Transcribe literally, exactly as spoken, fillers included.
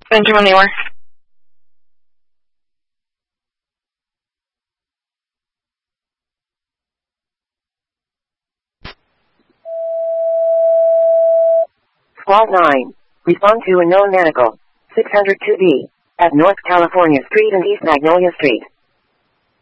Benjamin Muir. Squad nine. Respond to unknown medical. six hundred two B. At North California Street and East Magnolia Street.